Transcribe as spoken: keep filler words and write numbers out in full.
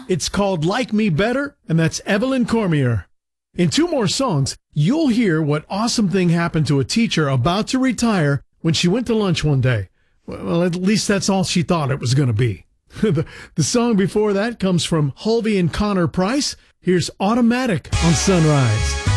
It's called Like Me Better, and that's Evelyn Cormier. In two more songs, you'll hear what awesome thing happened to a teacher about to retire when she went to lunch one day. Well, at least that's all she thought it was going to be. the, the song before that comes from Hulvey and Connor Price. Here's Automatic on Sunrise.